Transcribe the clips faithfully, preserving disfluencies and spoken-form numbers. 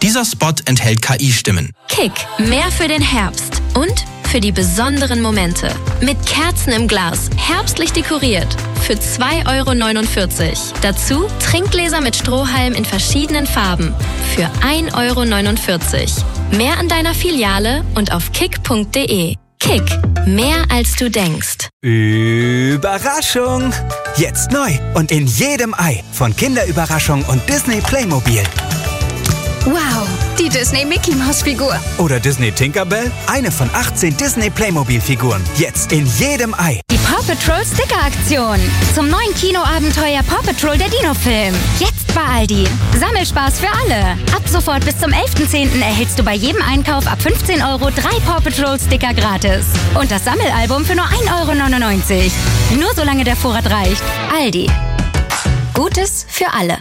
Dieser Spot enthält K I-Stimmen. Kick, mehr für den Herbst und für die besonderen Momente. Mit Kerzen im Glas, herbstlich dekoriert. Für zwei Euro neunundvierzig. Dazu Trinkgläser mit Strohhalm in verschiedenen Farben. Für ein Euro neunundvierzig. Mehr an deiner Filiale und auf kick punkt de. Kick, mehr als du denkst. Überraschung! Jetzt neu und in jedem Ei von Kinderüberraschung und Disney Playmobil. Wow, die Disney Mickey Maus Figur. Oder Disney Tinkerbell? Eine von achtzehn Disney Playmobil Figuren. Jetzt in jedem Ei. Die Paw Patrol Sticker Aktion. Zum neuen Kinoabenteuer Paw Patrol der Dino-Film. Jetzt bei Aldi. Sammelspaß für alle. Ab sofort bis zum elften zehnten erhältst du bei jedem Einkauf ab fünfzehn Euro drei Paw Patrol Sticker gratis. Und das Sammelalbum für nur ein Euro neunundneunzig. Nur solange der Vorrat reicht. Aldi. Gutes für alle.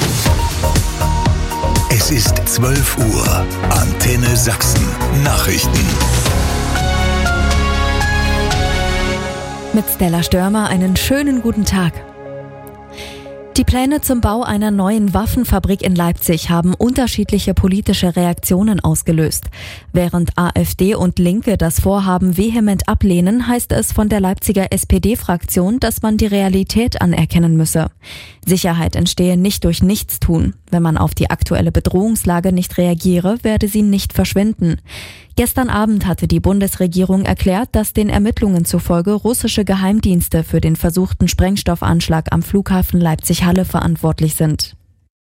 Es ist zwölf Uhr. Antenne Sachsen. Nachrichten. Mit Stella Störmer einen schönen guten Tag. Die Pläne zum Bau einer neuen Waffenfabrik in Leipzig haben unterschiedliche politische Reaktionen ausgelöst. Während AfD und Linke das Vorhaben vehement ablehnen, heißt es von der Leipziger S P D-Fraktion, dass man die Realität anerkennen müsse. Sicherheit entstehe nicht durch Nichtstun. Wenn man auf die aktuelle Bedrohungslage nicht reagiere, werde sie nicht verschwinden. Gestern Abend hatte die Bundesregierung erklärt, dass den Ermittlungen zufolge russische Geheimdienste für den versuchten Sprengstoffanschlag am Flughafen Leipzig-Halle verantwortlich sind.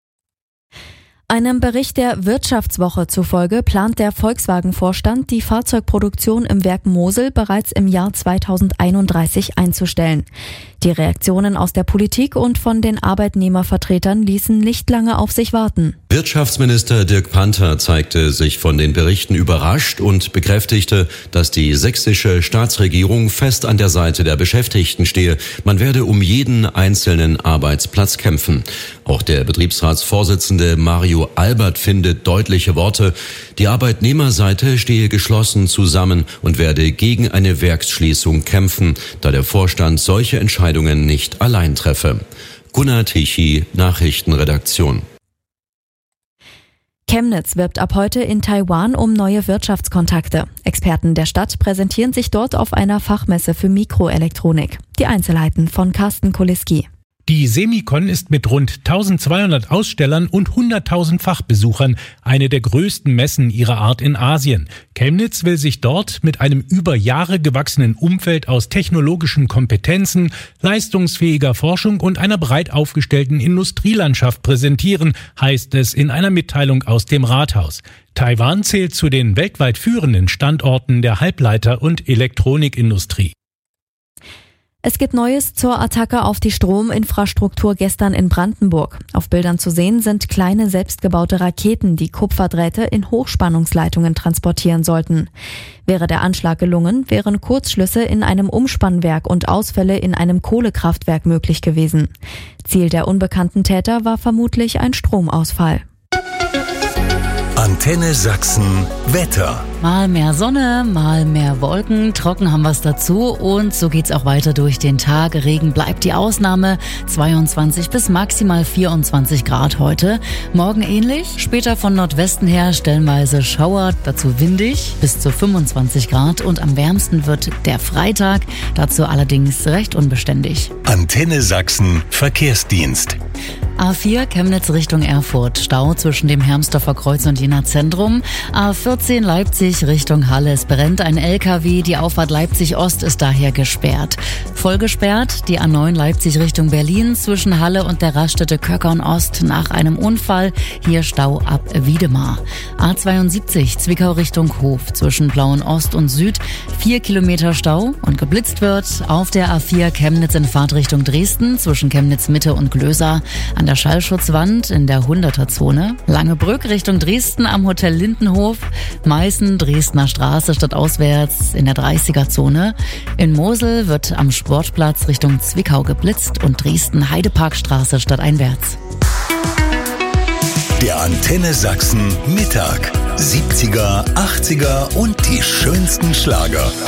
Einem Bericht der Wirtschaftswoche zufolge plant der Volkswagen-Vorstand, die Fahrzeugproduktion im Werk Mosel bereits im Jahr zweitausendeinunddreißig einzustellen. Die Reaktionen aus der Politik und von den Arbeitnehmervertretern ließen nicht lange auf sich warten. Wirtschaftsminister Dirk Panther zeigte sich von den Berichten überrascht und bekräftigte, dass die sächsische Staatsregierung fest an der Seite der Beschäftigten stehe. Man werde um jeden einzelnen Arbeitsplatz kämpfen. Auch der Betriebsratsvorsitzende Mario Albert findet deutliche Worte. Die Arbeitnehmerseite stehe geschlossen zusammen und werde gegen eine Werksschließung kämpfen, da der Vorstand solche Entscheidungen nicht allein treffe. Gunnar Tichy, Nachrichtenredaktion. Chemnitz wirbt ab heute in Taiwan um neue Wirtschaftskontakte. Experten der Stadt präsentieren sich dort auf einer Fachmesse für Mikroelektronik. Die Einzelheiten von Carsten Koliski. Die Semicon ist mit rund eintausendzweihundert Ausstellern und hunderttausend Fachbesuchern eine der größten Messen ihrer Art in Asien. Chemnitz will sich dort mit einem über Jahre gewachsenen Umfeld aus technologischen Kompetenzen, leistungsfähiger Forschung und einer breit aufgestellten Industrielandschaft präsentieren, heißt es in einer Mitteilung aus dem Rathaus. Taiwan zählt zu den weltweit führenden Standorten der Halbleiter- und Elektronikindustrie. Es gibt Neues zur Attacke auf die Strominfrastruktur gestern in Brandenburg. Auf Bildern zu sehen sind kleine selbstgebaute Raketen, die Kupferdrähte in Hochspannungsleitungen transportieren sollten. Wäre der Anschlag gelungen, wären Kurzschlüsse in einem Umspannwerk und Ausfälle in einem Kohlekraftwerk möglich gewesen. Ziel der unbekannten Täter war vermutlich ein Stromausfall. Antenne Sachsen Wetter. Mal mehr Sonne, mal mehr Wolken, trocken haben wir es dazu und so geht's auch weiter durch den Tag. Regen bleibt die Ausnahme, zweiundzwanzig bis maximal vierundzwanzig Grad heute. Morgen ähnlich, später von Nordwesten her stellenweise Schauer, dazu windig bis zu fünfundzwanzig Grad und am wärmsten wird der Freitag, dazu allerdings recht unbeständig. Antenne Sachsen Verkehrsdienst. A vier Chemnitz Richtung Erfurt, Stau zwischen dem Hermsdorfer Kreuz und Jena Zentrum. A vierzehn Leipzig Richtung Halle, es brennt ein L K W, die Auffahrt Leipzig Ost ist daher gesperrt. Voll gesperrt die A neun Leipzig Richtung Berlin zwischen Halle und der Raststätte Köckern Ost nach einem Unfall, hier Stau ab Wiedemar. A zweiundsiebzig Zwickau Richtung Hof zwischen Plauen Ost und Süd, vier Kilometer Stau und geblitzt wird auf der A vier Chemnitz in Fahrtrichtung Dresden zwischen Chemnitz Mitte und Glösa. An der Schallschutzwand in der hunderter-Zone. Langebrück Richtung Dresden am Hotel Lindenhof. Meißen, Dresdner Straße stadtauswärts in der dreißiger-Zone. In Mosel wird am Sportplatz Richtung Zwickau geblitzt und Dresden Heideparkstraße stadteinwärts. Der Antenne Sachsen Mittag. siebziger, achtziger und die schönsten Schlager.